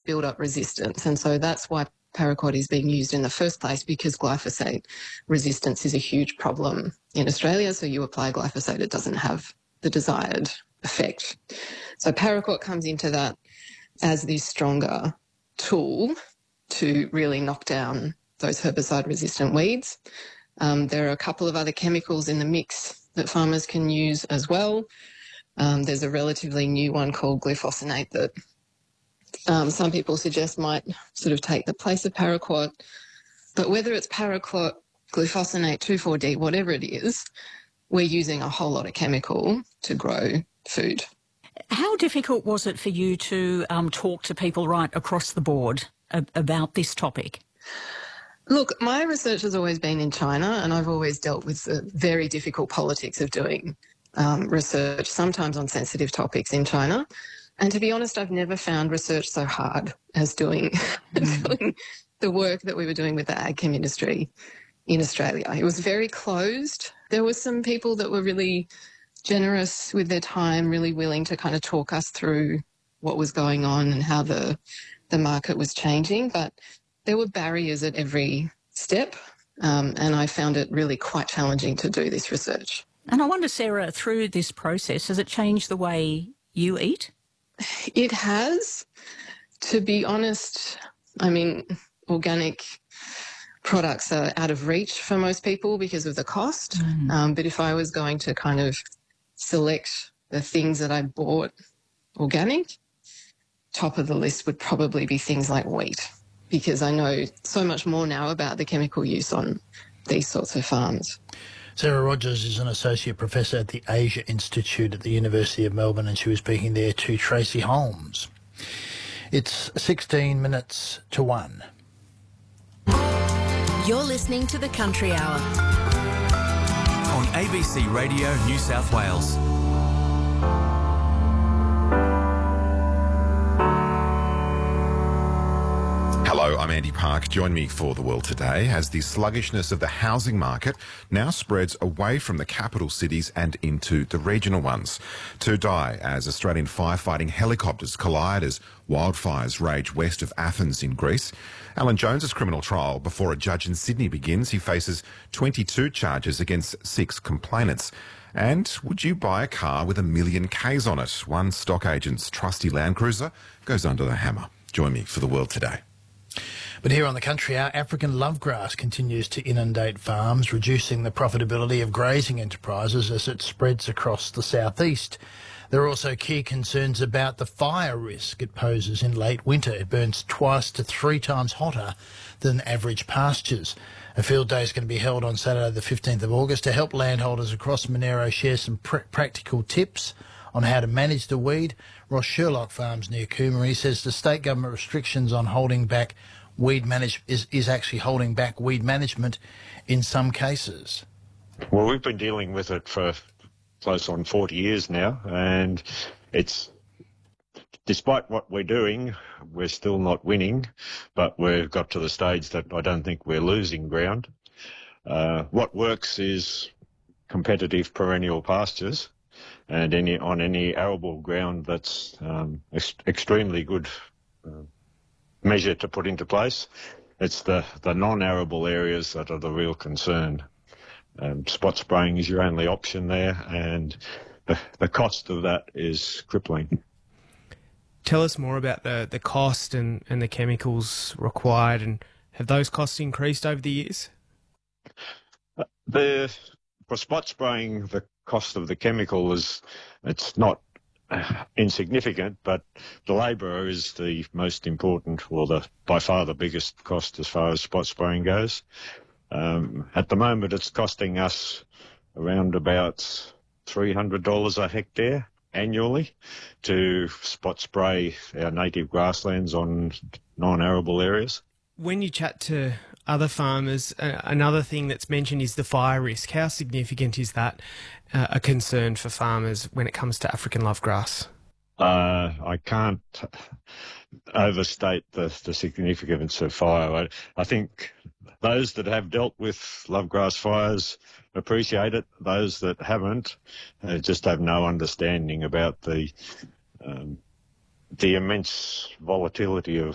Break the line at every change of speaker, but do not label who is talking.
build up resistance. And so that's why paraquat is being used in the first place, because glyphosate resistance is a huge problem in Australia. So you apply glyphosate, it doesn't have the desired effect. So paraquat comes into that as the stronger tool to really knock down those herbicide-resistant weeds. There are a couple of other chemicals in the mix that farmers can use as well. There's a relatively new one called glufosinate that some people suggest might sort of take the place of paraquat. But whether it's paraquat, glufosinate, 2,4-D, whatever it is, we're using a whole lot of chemical to grow food.
How difficult was it for you to talk to people right across the board about this topic?
Look, my research has always been in China, and I've always dealt with the very difficult politics of doing research, sometimes on sensitive topics in China. And to be honest, I've never found research so hard as doing the work that we were doing with the ag chem industry in Australia. It was very closed. There were some people that were really generous with their time, really willing to kind of talk us through what was going on and how the market was changing. But there were barriers at every step, and I found it really quite challenging to do this research.
And I wonder, Sarah, through this process, has it changed the way you eat?
It has. To be honest, I mean, organic products are out of reach for most people because of the cost. But if I was going to kind of select the things that I bought organic, top of the list would probably be things like wheat, because I know so much more now about the chemical use on these sorts of farms.
Sarah Rogers is an Associate Professor at the Asia Institute at the University of Melbourne, and she was speaking there to Tracy Holmes. It's 16 minutes to 1.
You're listening to The Country Hour
on ABC Radio New South Wales.
Hello, I'm Andy Park. Join me for The World Today as the sluggishness of the housing market now spreads away from the capital cities and into the regional ones. 2 die as Australian firefighting helicopters collide as wildfires rage west of Athens in Greece. Alan Jones's criminal trial before a judge in Sydney begins. He faces 22 charges against 6 complainants. And would you buy a car with 1 million Ks on it? One stock agent's trusty Land Cruiser goes under the hammer. Join me for The World Today.
But here on the Country Hour, African lovegrass continues to inundate farms, reducing the profitability of grazing enterprises as it spreads across the southeast. There are also key concerns about the fire risk it poses in late winter. It burns twice to 3 times hotter than average pastures. A field day is going to be held on Saturday the 15th of August to help landholders across Monero share some practical tips on how to manage the weed. Ross Sherlock farms near Coomera. He says the state government restrictions on holding back weed is actually holding back weed management in some cases.
Well, we've been dealing with it for close on 40 years now, and it's, despite what we're doing, we're still not winning, but we've got to the stage that I don't think we're losing ground. What works is competitive perennial pastures, and on any arable ground that's extremely good measure to put into place. It's the non-arable areas that are the real concern. Spot spraying is your only option there, and the cost of that is crippling.
Tell us more about the cost and the chemicals required, and have those costs increased over the years?
For spot spraying, the cost of the chemical it's not insignificant, but the labour is the most important, or by far the biggest cost as far as spot spraying goes. At the moment, it's costing us around about $300 a hectare annually to spot spray our native grasslands on non-arable areas.
When you chat to other farmers, another thing that's mentioned is the fire risk. How significant is that a concern for farmers when it comes to African lovegrass?
I can't overstate the significance of fire. I think those that have dealt with lovegrass fires appreciate it. Those that haven't just have no understanding about the immense volatility of